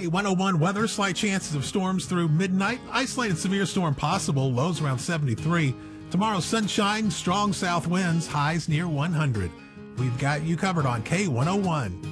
101 weather, slight chances of storms through midnight. Isolated severe storm possible, lows around 73. Tomorrow, sunshine, strong south winds, highs near 100. We've got you covered on K101.